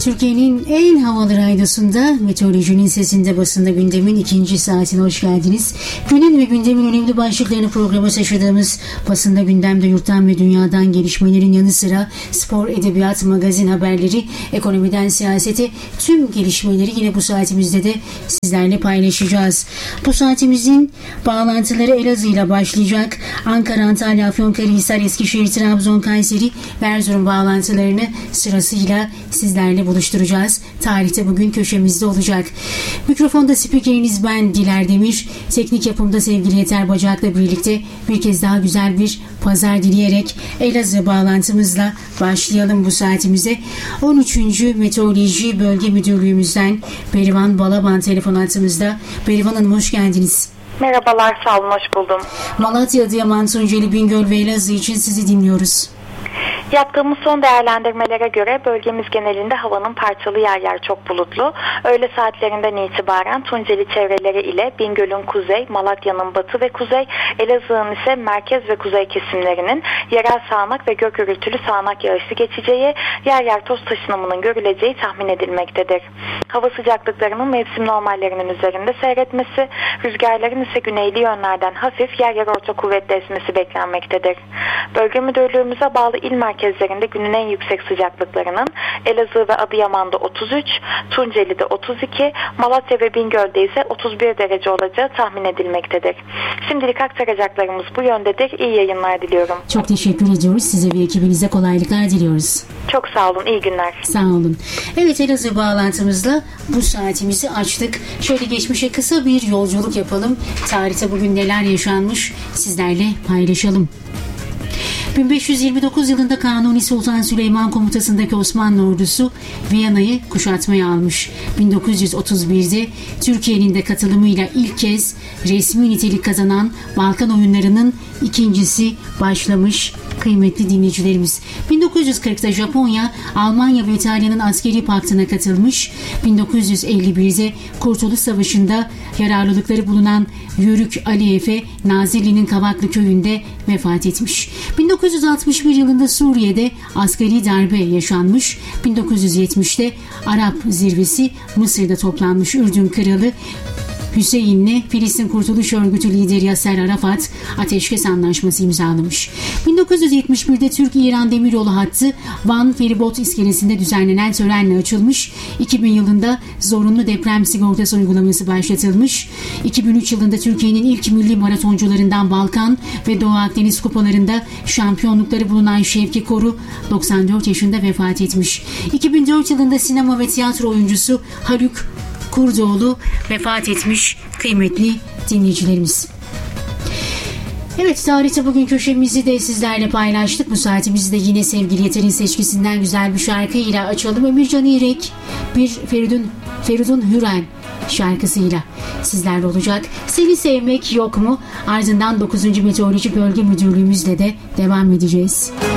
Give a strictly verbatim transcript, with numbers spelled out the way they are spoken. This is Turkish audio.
Türkiye'nin en havalı radyosunda, meteorolojinin sesinde, basında gündemin ikinci saatine hoş geldiniz. Günün ve gündemin önemli başlıklarını programa taşıdığımız basında gündemde yurttan ve dünyadan gelişmelerin yanı sıra spor, edebiyat, magazin haberleri, ekonomiden siyasete tüm gelişmeleri yine bu saatimizde de sizlerle paylaşacağız. Bu saatimizin bağlantıları Elazığ ile başlayacak. Ankara, Antalya, Afyonkarahisar, Eskişehir, Trabzon, Kayseri ve Erzurum bağlantılarını sırasıyla sizlerle buluşturacağız. Tarihte bugün köşemizde olacak. Mikrofonda spikeriniz ben Diler Demir. Teknik yapımda sevgili Yeter Bacak'la birlikte bir kez daha güzel bir pazar dileyerek Elazığ bağlantımızla başlayalım bu saatimize. on üçüncü Meteoroloji Bölge Müdürlüğümüzden Berivan Balaban telefon hattımızda. Berivan Hanım hoş geldiniz. Merhabalar, sağ olun, hoş buldum. Malatya, Adıyaman, Tunceli, Bingöl ve Elazığ için sizi dinliyoruz. Yaptığımız son değerlendirmelere göre bölgemiz genelinde havanın parçalı yer yer çok bulutlu. Öğle saatlerinden itibaren Tunceli çevreleri ile Bingöl'ün kuzey, Malatya'nın batı ve kuzey, Elazığ'ın ise merkez ve kuzey kesimlerinin yerel sağanak ve gök gürültülü sağanak yağışı geçeceği, yer yer toz taşınımının görüleceği tahmin edilmektedir. Hava sıcaklıklarının mevsim normallerinin üzerinde seyretmesi, rüzgarların ise güneyli yönlerden hafif, yer yer orta kuvvetli esmesi beklenmektedir. Bölge müdürlüğümüze bağlı il merkezlerinde günün en yüksek sıcaklıklarının Elazığ ve Adıyaman'da otuz üç, Tunceli'de otuz iki, Malatya ve Bingöl'de ise otuz bir derece olacağı tahmin edilmektedir. Şimdilik aktaracaklarımız bu yöndedir. İyi yayınlar diliyorum. Çok teşekkür ediyoruz. Size ve ekibinize kolaylıklar diliyoruz. Çok sağ olun. İyi günler. Sağ olun. Evet, Elazığ bağlantımızla bu saatimizi açtık. Şöyle geçmişe kısa bir yolculuk yapalım. Tarihte bugün neler yaşanmış sizlerle paylaşalım. bin beş yüz yirmi dokuz yılında Kanuni Sultan Süleyman komutasındaki Osmanlı ordusu Viyana'yı kuşatmaya almış. bin dokuz yüz otuz birde Türkiye'nin de katılımıyla ilk kez resmi nitelik kazanan Balkan oyunlarının ikincisi başlamış. Kıymetli dinleyicilerimiz, bin dokuz yüz kırkta Japonya, Almanya ve İtalya'nın askeri paktına katılmış. bin dokuz yüz elli birde Kurtuluş Savaşı'nda yararlılıkları bulunan Yörük Ali Efe, Nazilli'nin Kavaklı köyünde vefat etmiş. bin dokuz yüz altmış bir yılında Suriye'de askeri darbe yaşanmış. bin dokuz yüz yetmişte Arap zirvesi Mısır'da toplanmış. Ürdün Kralı Hüseyin'le Filistin Kurtuluş Örgütü lideri Yasser Arafat ateşkes anlaşması imzalamış. bin dokuz yüz yetmiş birde Türk-İran Demiryolu hattı Van Feribot iskelesinde düzenlenen törenle açılmış. iki bin yılında zorunlu deprem sigortası uygulaması başlatılmış. iki bin üç yılında Türkiye'nin ilk milli maratoncularından Balkan ve Doğu Akdeniz kupalarında şampiyonlukları bulunan Şevki Koru doksan dört yaşında vefat etmiş. iki bin dört yılında sinema ve tiyatro oyuncusu Haluk Kurdoğlu vefat etmiş kıymetli dinleyicilerimiz. Evet, tarihte bugün köşemizi de sizlerle paylaştık. Bu saatimizi de yine sevgili Yeter'in seçkisinden güzel bir şarkıyla açalım. Emircan İrek bir Feridun, Feridun Hürel şarkısıyla sizlerle olacak. Seni sevmek yok mu? Ardından dokuzuncu Meteoroloji Bölge Müdürlüğümüzle de devam edeceğiz.